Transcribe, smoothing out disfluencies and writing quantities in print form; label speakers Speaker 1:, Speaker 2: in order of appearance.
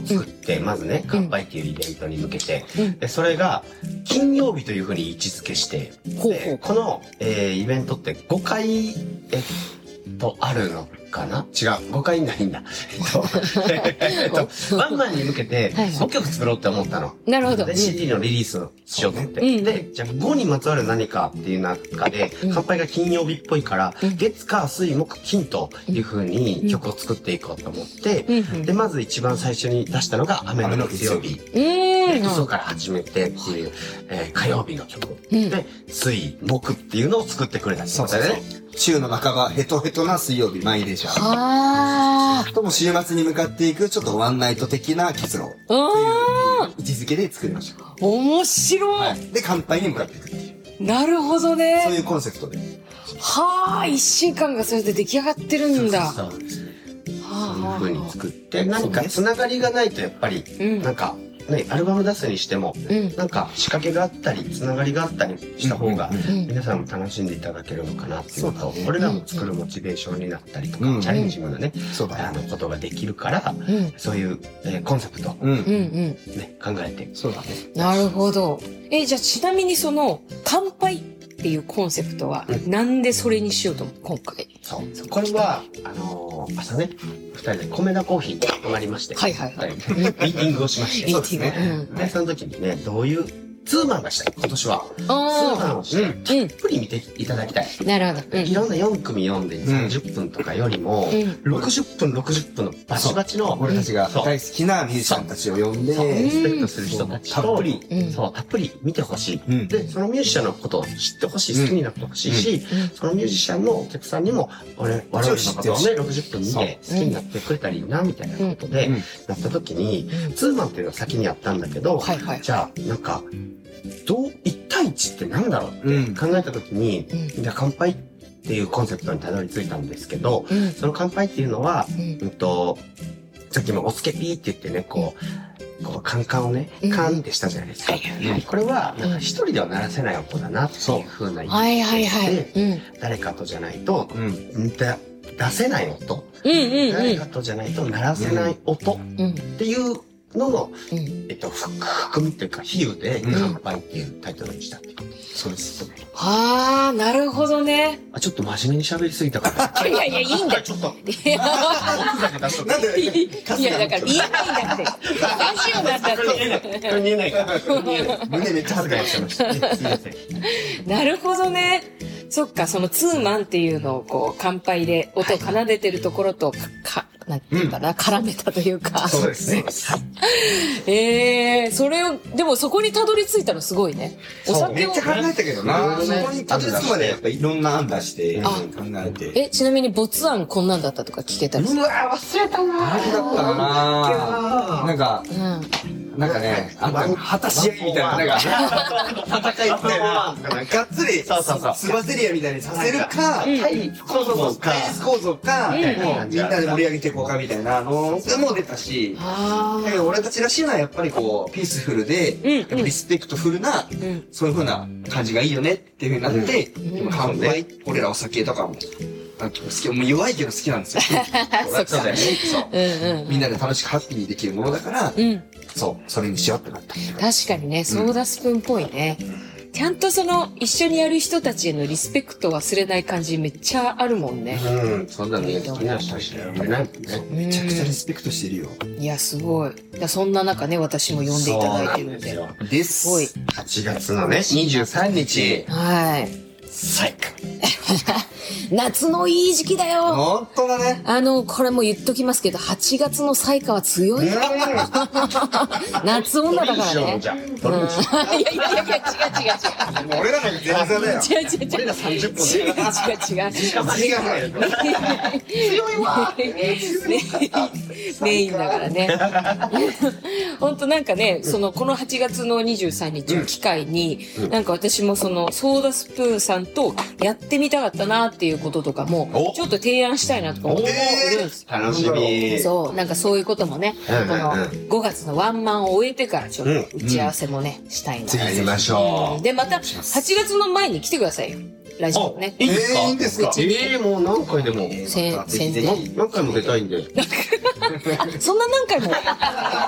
Speaker 1: 作って、まずね、乾杯っていうイベントに向けて、でそれが金曜日というふうに位置づけして、でこの、イベントって5回、あるのかな違う。5回ないんだ。ワンマンに向けて5曲作ろうって思ったの。
Speaker 2: なるほど。
Speaker 1: で、CD のリリースをしようと思って。で、じゃあ5にまつわる何かっていう中で、乾杯が金曜日っぽいから、月、火、水、木、金という風に曲を作っていこうと思って、で、まず一番最初に出したのが雨の月曜日。嘘から始めてっていう、火曜日の曲。で、水、木っていうのを作ってくれたんですよね。
Speaker 3: 週の半ばヘトヘトな水曜日毎レジャー。とも週末に向かっていくちょっとワンナイト的な結論っていう位置づけで作りました。
Speaker 2: 面白い。
Speaker 3: で、乾杯に向かっていくっていう。
Speaker 2: なるほどね。
Speaker 3: そういうコンセプトで。
Speaker 2: はあ、1週間がそれで出来上がってるんだ。
Speaker 1: そうですね。そういう風に作って、何かつながりがないとやっぱり、なんか、ね、アルバム出すにしても、なんか仕掛けがあったり、つながりがあったりした方が、皆さんも楽しんでいただけるのかなっていうのと、俺らも作るモチベーションになったりとか、チャレンジングなね、ことができるから、そういう、コンセプトを、ね、考えて。
Speaker 3: そうだね。
Speaker 2: なるほど。じゃあちなみにその、乾杯っていうコンセプトは、なんでそれにしようと思う今回。
Speaker 1: そう。これは、朝ね、二人で米田コーヒーに泊まりまして。
Speaker 2: はい。
Speaker 1: ミーティングをしまして。
Speaker 2: そうですね。
Speaker 1: で、その時にね、どういうツーマンがしたい、今年は。ツーマンをして、たっぷり見ていただきたい。
Speaker 2: なるほど。
Speaker 1: いろんな4組読んで30分とかよりも、60分のバチバチの、
Speaker 3: 俺たちが大好きなミュージシャンたちを呼んで、
Speaker 1: リスペクトする人たちと、
Speaker 3: たっぷり、
Speaker 1: たっぷり見てほしい。で、そのミュージシャンのことを知ってほしい、好きになってほしいし、そのミュージシャンのお客さんにも、我々のことをね、60分見て好きになってくれたらいいな、みたいなことで、なった時に、ツーマンっていうのは先にやったんだけど、じゃあ、なんか、1対1ってなんだろうって考えた時に、じゃあ乾杯っていうコンセプトにたどり着いたんですけど、その乾杯っていうのは、さっきもおつけピーって言ってね、こうカンカンをね、カンってしたじゃないですか。これは、なんか一人では鳴らせない音だなっていう風なイメージで、誰かとじゃないと、出せない音。誰かとじゃないと鳴らせない音っていうのの、含みっていうか、比喩で、乾杯っていうタイトルにしたっていう。そうです。
Speaker 2: はあ、なるほどね。
Speaker 1: ちょっと真面目に喋りすぎたから。
Speaker 2: いや、いいんだよ。
Speaker 1: ちょっと。
Speaker 3: なんで、
Speaker 2: いや、だから言えないんだって。ラジオなんだって。
Speaker 1: 見えないから。
Speaker 3: 胸めっちゃ恥ずかしくなっちゃいました。すいません。
Speaker 2: なるほどね。そっか、そのツーマンっていうのをこう、乾杯で音を奏でてるところと、なんていうかな、絡めたというか。
Speaker 1: そうですね。
Speaker 2: それを、でもそこにたどり着いたのすごいね。お酒を。
Speaker 3: めっちゃ考えたけどな。そこにたどり着くまでやっぱいろんな案出して考えて。
Speaker 2: ちなみに没案こんなんだったとか聞けたりする？
Speaker 1: うわ忘れたな。
Speaker 3: 何だったかな。なんかね、果たし合いみたいな、なんか、戦いみたいな、がっつり、スバゼリアみたいにさせるか、対立構造か、もうみんなで盛り上げていこうかみたいなのも出たし、だけど俺たちらしいのはやっぱりこう、ピースフルで、リスペクトフルな、そういう風な感じがいいよねっていう風になって、今乾杯、俺らお酒とかも、好き、もう弱いけど好きなんですよ。そうだよね。そう。みんなで楽しくハッピーにできるものだから、そう、それにしようってなった。
Speaker 2: 確かにね、ソーダスプーンっぽいね。ちゃんとその、一緒にやる人たちへのリスペクト忘れない感じめっちゃあるもんね。
Speaker 1: そんなのね、好きな人しかやれないもんね。
Speaker 3: めちゃくちゃリスペクトしてるよ。
Speaker 2: いや、すごい。そんな中ね、私も呼んでいただいてるんで。
Speaker 3: です。
Speaker 2: すごい。
Speaker 1: 8月のね、23日。
Speaker 2: はい。
Speaker 1: 最高。
Speaker 2: 夏のいい時期だよ。
Speaker 3: 本当だね。
Speaker 2: これも言っときますけど、8月の彩花は強いよ。夏女だからね。いや、違う。
Speaker 3: 俺らの前座だよ。
Speaker 2: 違う。
Speaker 1: 俺ら30分
Speaker 2: 違う。強いわ。メインだからね。ほんとなんかね、この8月の23日を機会に、なんか私もソーダスプーンさんとやってみたかったなっていうこととかも、ちょっと提案したいなとか思ってるんです。
Speaker 1: 楽しみ。
Speaker 2: そう、なんかそういうこともね、この5月のワンマンを終えてからちょっと打ち合わせもね、したいな。
Speaker 1: やりましょう。
Speaker 2: で、また8月の前に来てくださいよ。ラジオね。
Speaker 1: いいんですか？もう何回でも。
Speaker 2: 宣伝。
Speaker 1: 何回も出たいんで。
Speaker 2: そんな何回も